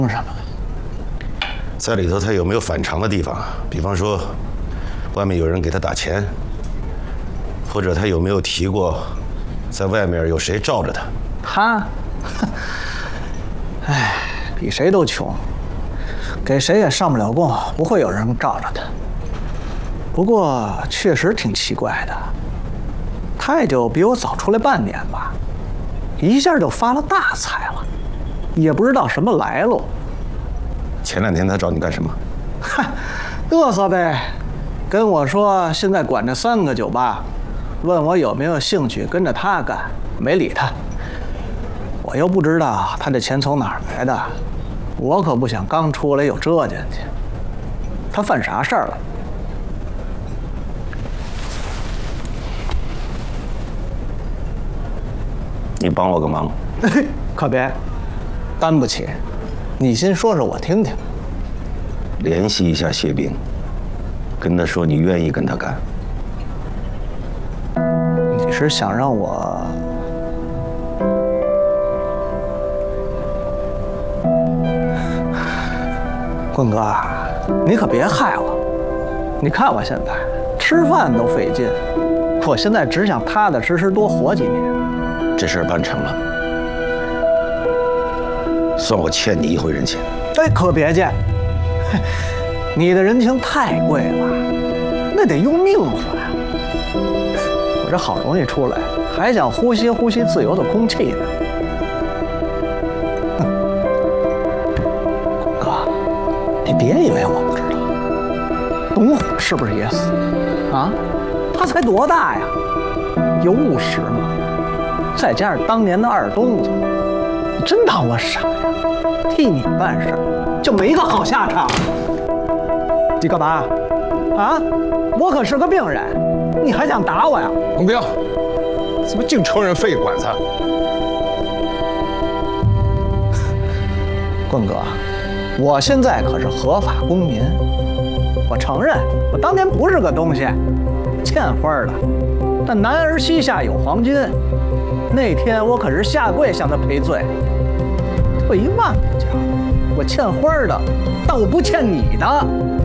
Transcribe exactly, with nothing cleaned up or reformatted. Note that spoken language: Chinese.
什么？ 在里头他有没有反常的地方？比方说，外面有人给他打钱，或者他有没有提过，在外面有谁罩着他？ 他，哎，比谁都穷，给谁也上不了供，不会有人罩着他。不过确实挺奇怪的，他也就比我早出来半年吧，一下就发了大财了，也不知道什么来路。 前两天他找你干什么？ 嗨，嘚瑟呗，跟我说现在管着三个酒吧，问我有没有兴趣跟着他干，没理他。我又不知道他这钱从哪儿来的，我可不想刚出来又折进去。他犯啥事儿了？ 你帮我个忙。 可别，担不起。你先说说我听听。 联系一下谢兵，跟他说你愿意跟他干。 你是想让我？棍哥，你可别害我。你看我现在吃饭都费劲，我现在只想踏踏实实多活几年。 这事儿办成了，算我欠你一回人情。 哎，可别介，你的人情太贵了，那得用命换。我这好容易出来，还想呼吸呼吸自由的空气呢。哥，你别以为我不知道，董虎是不是也死啊？他才多大呀？有五十吗？再加上当年的二东子，你真当我傻呀？替你办事就没个好下场。你干嘛？啊？我可是个病人，你还想打我呀？ 洪彪，怎么净承认废管子？ 棍哥，我现在可是合法公民，我承认我当年不是个东西，欠花的。但男儿膝下有黄金，那天我可是下跪向他赔罪。退一万步讲，我欠花的，但我不欠你的。